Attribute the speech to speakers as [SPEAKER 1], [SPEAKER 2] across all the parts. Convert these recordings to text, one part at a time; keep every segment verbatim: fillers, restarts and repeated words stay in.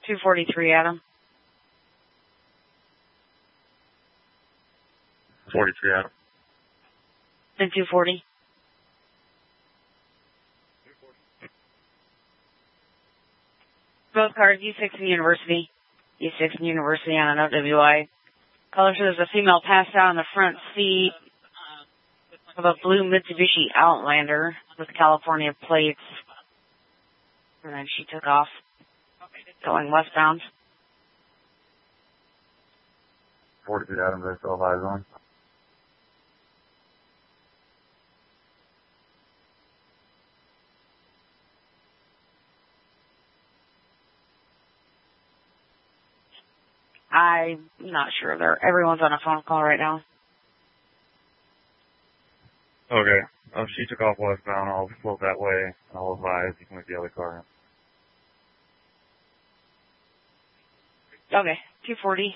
[SPEAKER 1] two forty-three, Adam.
[SPEAKER 2] forty-three, Adam.
[SPEAKER 1] And two forty. Both cars, U six and University. U six and University on an O W I. Caller says there's a female passed out in the front seat of a blue Mitsubishi Outlander with California plates. And then she took off, going westbound.
[SPEAKER 2] forty-three, Adam, they still have eyes on.
[SPEAKER 1] I'm not sure. They're, everyone's on a phone call right now.
[SPEAKER 2] Okay. Oh, she took off westbound. I'll float that way. I'll advise you can leave the other car in.
[SPEAKER 1] Okay. two forty.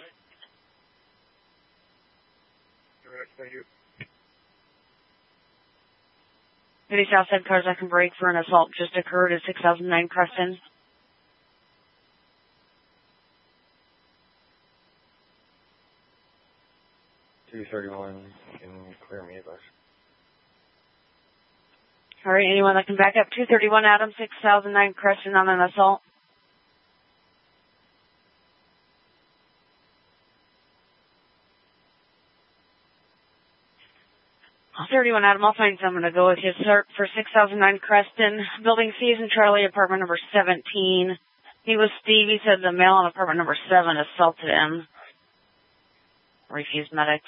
[SPEAKER 2] Thank you.
[SPEAKER 1] Any Southside cars that can brake for an assault just occurred at six thousand nine Creston.
[SPEAKER 2] two thirty-one, can clear me, but.
[SPEAKER 1] All right, anyone that can back up two thirty-one Adam, six thousand nine Creston on an assault? thirty-one Adam, I'll find someone to go with you, sir, for six thousand nine Creston. Building C's and Charlie, apartment number seventeen. He was Steve. He said the male in apartment number seven assaulted him. Refused medics.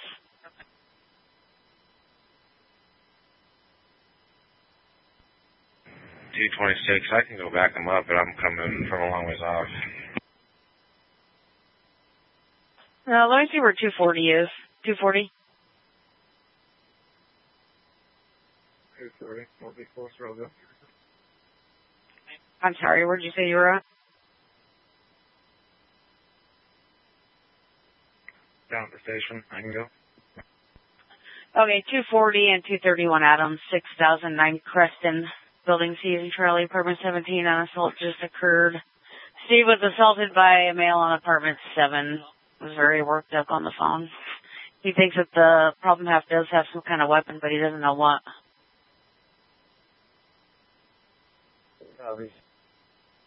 [SPEAKER 2] two twenty-six, I can go back him up, but I'm coming from a long ways off.
[SPEAKER 1] Uh, let me see where two forty is. two forty?
[SPEAKER 2] two forty, will be close, Rosa.
[SPEAKER 1] I'm sorry, where'd you say you were at?
[SPEAKER 2] Down at the station, I can go.
[SPEAKER 1] Okay, two forty and two thirty-one Adams, six thousand nine Creston. Building C and Charlie, apartment seventeen, an assault just occurred. Steve was assaulted by a male on apartment seven. Was very worked up on the phone. He thinks that the problem half does have some kind of weapon, but he doesn't know what.
[SPEAKER 2] Obviously.